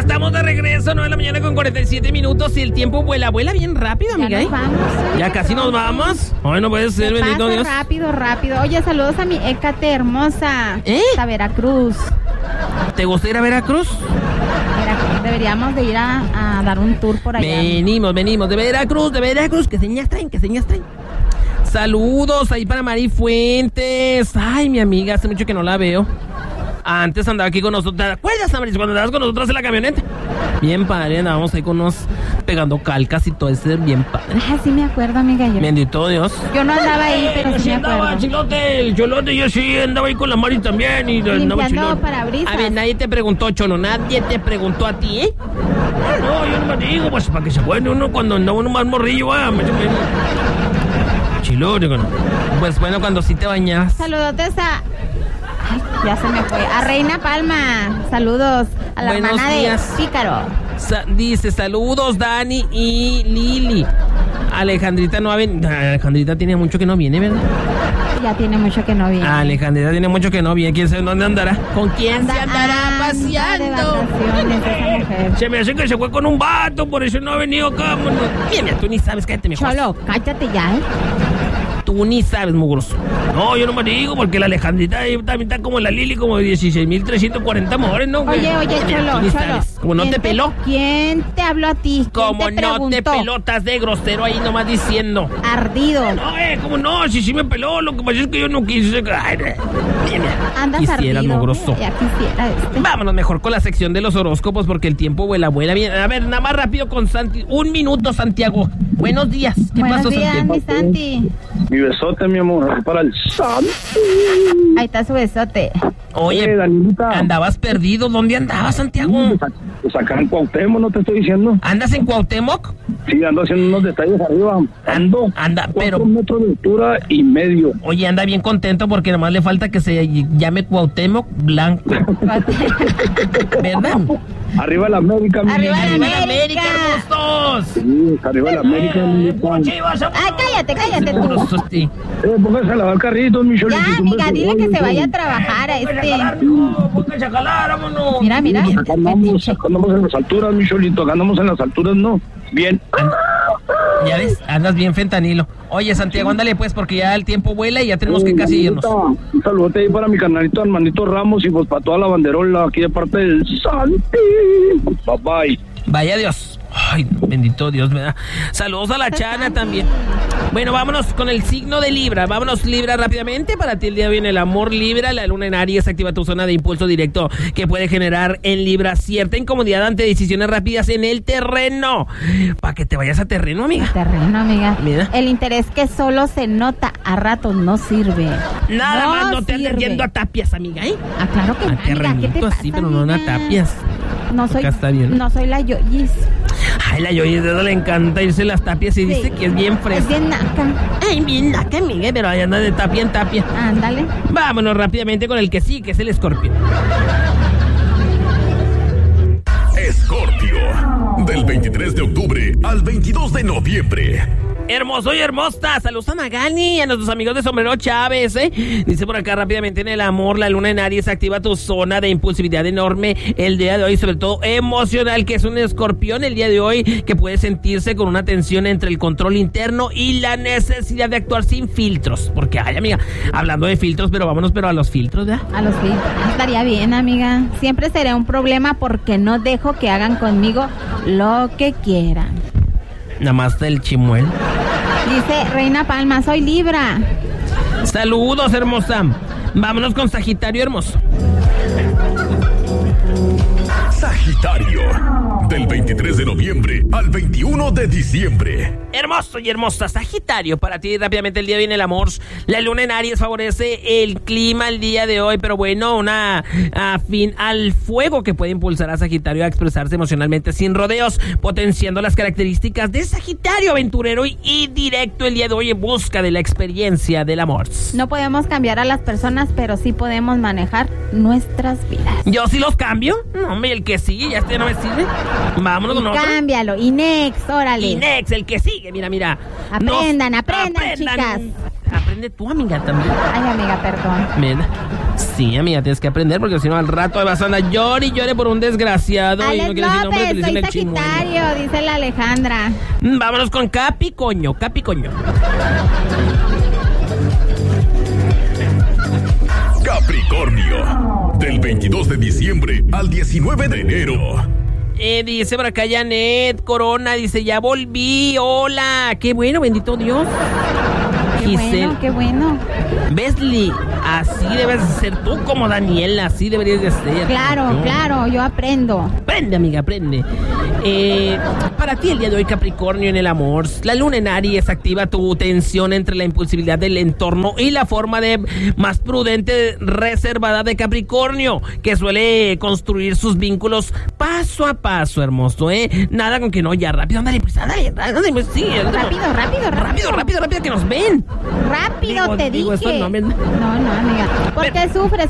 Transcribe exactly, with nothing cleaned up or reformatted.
estamos de regreso, nueve de la mañana con cuarenta y siete minutos y el tiempo vuela, vuela bien rápido, amiga. Ya nos vamos. Ya casi nos vamos. Ay, no puede ser, bendito Dios. Rápido, rápido. Oye, saludos a mi Écate hermosa. ¿Eh? A Veracruz. ¿Te gusta ir a Veracruz? Veracruz. Deberíamos de ir a, a dar un tour por allá. Venimos, venimos de Veracruz, de Veracruz. ¿Qué señas traen? ¿Qué señas traen? Saludos ahí para Mari Fuentes. Ay, mi amiga, hace mucho que no la veo. Antes andaba aquí con nosotros. ¿Te acuerdas, Amaris, cuando andabas con nosotros en la camioneta? Bien padre, andábamos ahí con unos pegando calcas y todo eso, bien padre. Ah, sí me acuerdo, amiga. Yo, bendito Dios. yo no andaba ahí, pero yo sí me andaba, acuerdo. Chilote, el Cholote, yo sí andaba ahí con la Mari también. Y andaba Limpiando parabrisas. A ver, nadie te preguntó, Cholo, nadie te preguntó a ti, ¿eh? Ah, no, yo no me digo, pues para que se acuerde uno cuando andaba uno más morrillo, ah, más o menos. Chilote, ¿no? Pues bueno, cuando sí te bañas. Saludotes a... Ay, ya se me fue. A Reina Palma. Saludos a la Buenos hermana días. de Pícaro. Sa- dice, saludos Dani y Lili. Alejandrita no ha venido. Alejandrita tiene mucho que no viene, ¿verdad? Ya tiene mucho que no viene. Alejandrita tiene mucho que no viene. ¿Quién sabe dónde andará? ¿Con quién Anda- se andará anda paseando? de vacaciones esa mujer. Se me hace que se fue con un vato, por eso no ha venido acá. Mano. Mira, tú ni sabes, cállate mejor. Cholo, cállate ya, ¿eh? Tú ni sabes, mugroso. No, yo no me digo, porque la Alejandrita ahí también está como la Lili, como de dieciséis mil trescientos cuarenta amores, ¿no? Oye, oye, Mira, Cholo, tú ni Cholo. sabes. Como no ¿Quién te peló. ¿Quién te habló a ti? ¿Quién Como te no te preguntó? pelotas de grosero ahí nomás diciendo. Ardido. No, eh, como no, si sí me peló, lo que pasa es que yo no quise. Ay, mira, Andas quisieras, ardido. mugroso. Ya quisiera este. Vámonos mejor con la sección de los horóscopos porque el tiempo vuela, vuela bien. A ver, nada más rápido con Santi. Un minuto, Santiago. Buenos días. ¿Qué Buenos pasó, días, Santiago? mi Santi. Mi besote, mi amor, para el Santi. Ahí está su besote. Oye, Eh, Danielita. andabas perdido. ¿Dónde andabas, Santiago? Pues acá en Cuauhtémoc, no te estoy diciendo. ¿Andas en Cuauhtémoc? Sí, ando haciendo unos detalles arriba. Ando. Anda, pero- cuatro metros de altura y medio. Oye, anda bien contento porque nomás le falta que se llame Cuauhtémoc Blanco. ¿Verdad? Arriba la América, mi Arriba la ¡Arriba la América! América, hermosos! Sí, arriba la América, mi pan. Ay, cállate, cállate tú. Mugrosos, sí. Eh, póngase a lavar carritos, mi cholito. Ya, amiga, dile que se vaya a trabajar a este. Pónganse a jalar, vámonos. Mira, mira. Acá andamos, acá andamos en las alturas, mi cholito. Acá andamos en las alturas, ¿no? Bien. Ya ves, andas bien fentanilo. Oye, Santiago, ándale pues, porque ya el tiempo vuela y ya tenemos que casi irnos. Un saludote ahí para mi carnalito hermanito Ramos y pues para toda la banderola aquí de parte del Santi. Bye bye. Vaya Dios. Ay, bendito Dios, ¿verdad? Saludos a la Chana también. Bueno, vámonos con el signo de Libra. Vámonos, Libra, rápidamente. Para ti el día viene el amor, Libra. La luna en Aries activa tu zona de impulso directo que puede generar en Libra cierta incomodidad ante decisiones rápidas en el terreno. Para que te vayas a terreno, amiga. Terreno, amiga. Mira. El interés que solo se nota a ratos no sirve. Nada más no te sirve. andes yendo a tapias, amiga, ¿eh? Ah, claro que A no, amiga. ¿Qué te terrenito pasa, así, pero no a amiga? tapias. No soy, Acá está bien. no soy la Yoyis. Ay, la Yoyi de le encanta irse a las tapias y Sí. dice que es bien Es fresca. bien naca. Ay, bien naca, amiga, pero ahí anda de tapia en tapia. Ándale. Vámonos rápidamente con el que sí, que es el escorpio. Escorpio, del veintitrés de octubre al veintidós de noviembre. Hermoso y hermosa, saludos a Magali, a nuestros amigos de Sombrero Chávez, ¿eh? Dice por acá rápidamente en el amor, la luna en Aries activa tu zona de impulsividad enorme el día de hoy, sobre todo emocional, que es un escorpión el día de hoy, que puede sentirse con una tensión entre el control interno y la necesidad de actuar sin filtros, porque ay amiga, hablando de filtros, pero vámonos pero a los filtros, ¿verdad? A los filtros. Estaría bien, amiga. Siempre seré un problema porque no dejo que hagan conmigo lo que quieran. Nada más del chimuel. Dice Reina Palma, soy Libra. Saludos, hermosa. Vámonos con Sagitario hermoso. Sagitario, del veintitrés de noviembre al veintiuno de diciembre. Hermoso y hermosa, Sagitario, para ti rápidamente el día viene el amor. La luna en Aries favorece el clima el día de hoy, pero bueno, una afín al fuego que puede impulsar a Sagitario a expresarse emocionalmente sin rodeos, potenciando las características de Sagitario aventurero y, y directo el día de hoy en busca de la experiencia del amor. No podemos cambiar a las personas, pero sí podemos manejar nuestras vidas. ¿Yo sí los cambio? No, hombre, el que sigue, ya este no me sirve. Vámonos con otro. Cámbialo. Y next, órale. Y next, el que sigue, mira, mira. Aprendan, aprendan, chicas. Aprende tú, amiga, también. Ay, amiga, perdón. Mira. Sí, amiga, tienes que aprender porque si no al rato vas a andar llore y llore por un desgraciado. y Alex no quieres decir nombre, te López, dicen soy el chimuelo. Sagitario, dice la Alejandra. Mm, Vámonos con Capricornio, Capricornio. Capricornio, del veintidós de diciembre al diecinueve de enero. Eh, dice por acá Janet Corona, dice, ya volví, hola. Qué bueno, bendito Dios. Qué Giselle. bueno, qué bueno. Beslie, así debes ser tú como Daniela, así deberías de ser. Claro, Yo. claro, yo aprendo. Aprende, amiga, aprende. Eh, para ti el día de hoy, Capricornio, en el amor, la luna en Aries activa tu tensión entre la impulsividad del entorno y la forma de más prudente, reservada de Capricornio, que suele construir sus vínculos paso a paso, hermoso, ¿eh? Nada con que no, ya rápido, ándale, pues, ándale, ándale, pues, sí. Rápido, rápido, rápido. Rápido, rápido, rápido, que nos ven. Rápido, Digo, te digo, dije. eso no me- No, no, amiga. ¿Por qué sufres?